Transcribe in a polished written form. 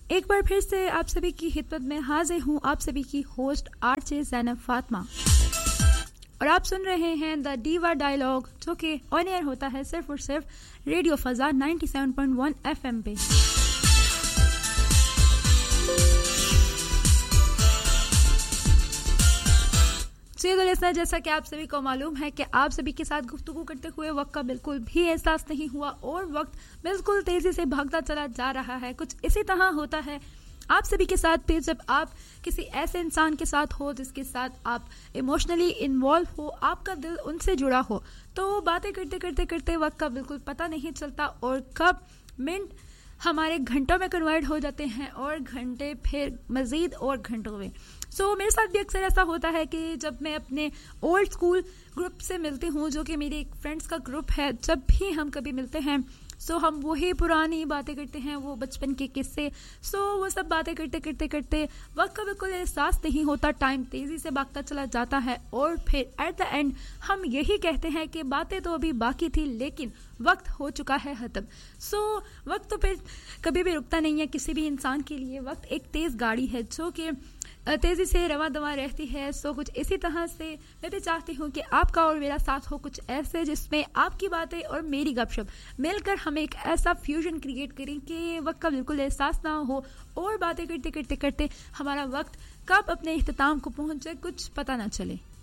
ایک بار پھر سے آپ سبھی کی خدمت میں حاضر ہوں، آپ سبھی کی ہوسٹ RJ زینب فاطمہ، اور آپ سن رہے ہیں دا ڈیوا ڈائلاگ، جو کہ آن ایئر ہوتا ہے صرف اور صرف ریڈیو فضا 97.1 FM پہ۔ جیسا کہ آپ سبھی کو معلوم ہے کہ آپ سبھی کے ساتھ گفتگو کرتے ہوئے وقت کا بالکل بھی احساس نہیں ہوا اور وقت بالکل تیزی سے بھاگتا چلا جا رہا ہے۔ کچھ اسی طرح ہوتا ہے آپ سبھی کے ساتھ بھی جب آپ کسی ایسے انسان کے ساتھ ہو جس کے ساتھ آپ ایموشنلی انوالو ہو، آپ کا دل ان سے جڑا ہو، تو باتیں کرتے کرتے کرتے وقت کا بالکل پتہ نہیں چلتا اور کب منٹ ہمارے گھنٹوں میں کنورٹ ہو جاتے ہیں اور گھنٹے پھر مزید اور گھنٹوں میں۔ میرے ساتھ بھی اکثر ایسا ہوتا ہے کہ جب میں اپنے اولڈ اسکول گروپ سے ملتی ہوں، جو کہ میری فرینڈس کا گروپ ہے، جب بھی ہم کبھی ملتے ہیں ہم وہی پرانی باتیں کرتے ہیں، وہ بچپن کے قصے، وہ سب باتیں کرتے کرتے کرتے وقت کا بالکل احساس نہیں ہوتا، ٹائم تیزی سے بھاگتا چلا جاتا ہے اور پھر ایٹ دا اینڈ ہم یہی کہتے ہیں کہ باتیں تو ابھی باقی تھی لیکن وقت ہو چکا ہے ختم۔ وقت تو پھر کبھی بھی رکتا نہیں ہے کسی بھی انسان کے لیے۔ وقت ایک تیز گاڑی ہے جو کہ تیزی سے رواں دواں رہتی ہے۔ کچھ اسی طرح سے میں بھی چاہتی ہوں کہ آپ کا اور میرا ساتھ ہو کچھ ایسے جس میں آپ کی باتیں اور میری گپ شپ مل کر ہم ایک ایسا فیوژن کریٹ کریں کہ وقت کا بالکل احساس نہ ہو اور باتیں کرتے کرتے کرتے ہمارا وقت کب اپنے اختتام کو پہنچ جائے کچھ پتہ نہ چلے۔